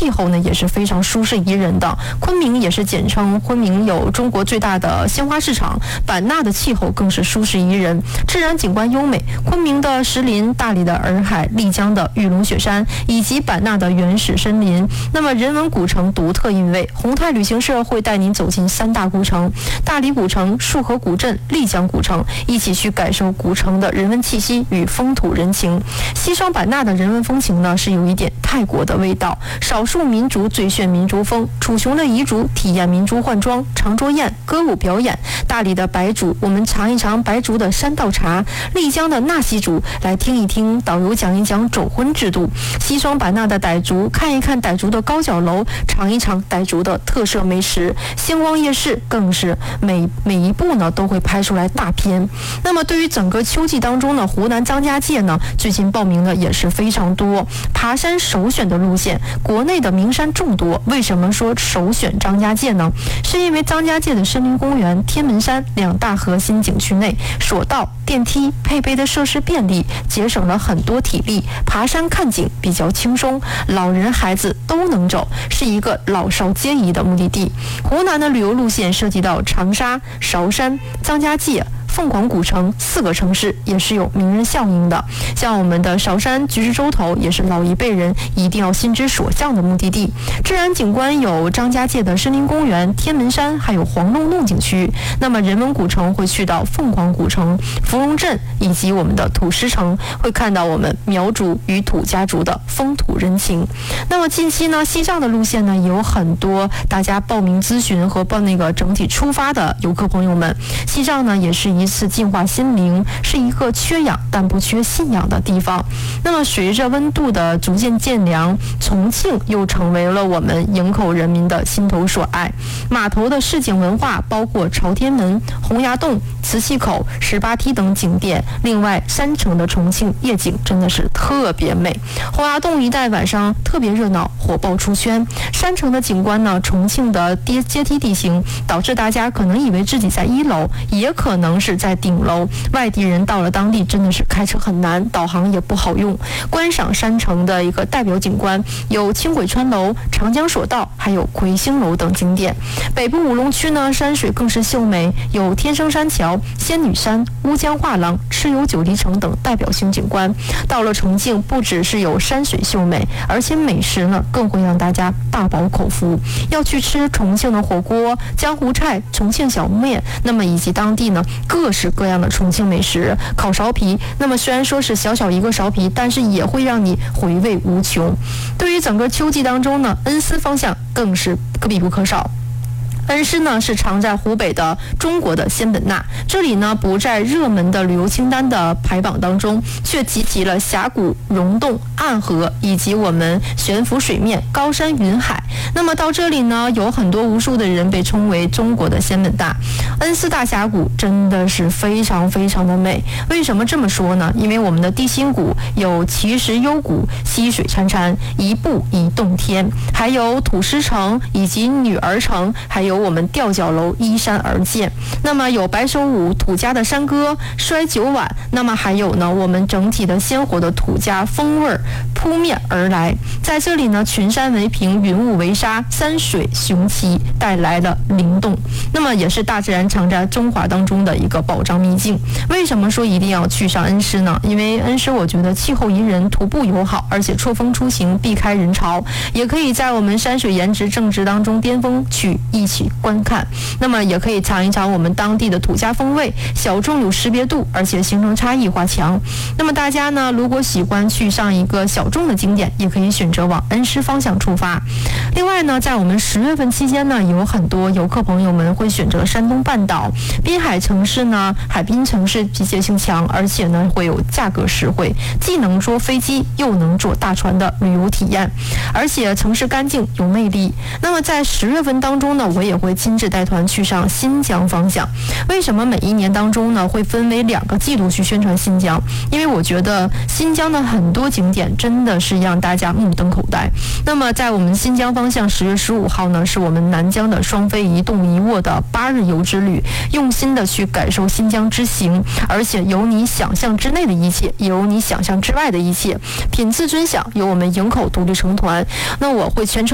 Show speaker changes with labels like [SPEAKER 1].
[SPEAKER 1] 气候呢也是非常舒适宜人的。昆明也是简称，昆明有中国最大的鲜花市场，版纳的气候更是舒适宜人，自然景观优美。昆明的石林、大理的洱海、丽江的玉龙雪山以及版纳的原始森林，那么人文古城独特韵味。宏泰旅行社会带您走进3大古城：大理古城、束河古镇、丽江古城，一起去感受古城的人文气息与风土人情。西双版纳的人文风情呢，是有一点泰国的味道，少数民族最炫民族风，楚雄的彝族体验民族换装、长桌宴、歌舞表演；大理的白族，我们尝一尝白族的山道茶；丽江的纳西族，来听一听导游讲一讲走婚制度；西双版纳的傣族，看一看傣族的高脚楼，尝一尝傣族的特色美食。星光夜市更是每一步呢都会拍出来大片。那么对于整个秋季当中呢，湖南张家界呢最近报名的也是非常多，爬山首选的路线，国内的名山众多。为什么说首选张家界呢？是因为张家界的森林公园、天门山2大核心景区内，索道、电梯配备的设施便利，节省了很多体力，爬山看景比较轻松，老人孩子都能走，是一个老少皆宜的目的地。湖南的旅游路线涉及到长沙、韶山、张家界、凤凰古城4个城市，也是有名人效应的。像我们的韶山橘子洲头，也是老一辈人一定要心之所向的目的地。自然景观有张家界的森林公园、天门山，还有黄弄弄景区。那么人文古城会去到凤凰古城、芙蓉镇以及我们的土狮城，会看到我们苗族与土家族的风土人情。那么近期呢，西藏的路线呢也有很多大家报名咨询和报那个整体出发的游客朋友们。西藏呢也是一次净化心灵，是一个缺氧但不缺信仰的地方。那么随着温度的逐渐渐凉，重庆又成为了我们营口人民的心头所爱。码头的市井文化包括朝天门、洪崖洞、磁器口、18梯等景点。另外山城的重庆夜景真的是特别美，洪崖洞一带晚上特别热闹，火爆出圈。山城的景观呢，重庆的阶梯地形导致大家可能以为自己在1楼，也可能是在顶楼。外地人到了当地真的是开车很难，导航也不好用。观赏山城的一个代表景观有轻轨川楼、长江索道，还有魁星楼等景点。北部五龙区呢，山水更是秀美，有天生山桥、仙女山、乌江画廊、蚩尤九黎城等代表性景观。到了重庆，不只是有山水秀美，而且美食呢更会让大家大饱口福。要去吃重庆的火锅、江湖菜、重庆小面，那么以及当地呢各式各样的重庆美食，烤苕皮，那么虽然说是小小一个苕皮，但是也会让你回味无穷。对于整个秋季当中呢，恩施方向更是必不可少。恩施呢是藏在湖北的中国的仙本那，这里呢不在热门的旅游清单的排榜当中，却集齐了峡谷、溶洞、暗河以及我们悬浮水面、高山云海。那么到这里呢，有很多无数的人被称为中国的仙本那。恩施大峡谷真的是非常非常的美。为什么这么说呢？因为我们的地心谷有奇石幽谷，溪水潺潺，一步一洞天，还有土狮城以及女儿城，还有我们吊脚楼依山而建。那么有白手舞、土家的山歌、摔酒碗，那么还有呢我们整体的鲜活的土家风味扑面而来。在这里呢，群山为屏，云雾为纱，山水雄奇，带来了灵动。那么也是大自然藏在中华当中的一个宝藏秘境。为什么说一定要去上恩施呢？因为恩施我觉得气候宜人，徒步友好，而且错峰出行避开人潮，也可以在我们山水颜值正值当中巅峰去一起观看。那么也可以尝一尝我们当地的土家风味，小众有识别度，而且形成差异化强。那么大家呢，如果喜欢去上一个小众的景点，也可以选择往恩施方向出发。另外呢，在我们10月份期间呢，有很多游客朋友们会选择山东半岛滨海城市呢，海滨城市集结性强，而且呢会有价格实惠，既能坐飞机又能坐大船的旅游体验，而且城市干净有魅力。那么在10月份当中呢，我也会亲自带团去上新疆方向。为什么每一年当中呢会分为2个季度去宣传新疆？因为我觉得新疆的很多景点真的是让大家目瞪口呆。那么在我们新疆方向10月15号呢，是我们南疆的双飞一动一卧的8日游之旅，用心的去感受新疆之行，而且有你想象之内的一切，也有你想象之外的一切，品质尊享，由我们营口独立成团。那我会全程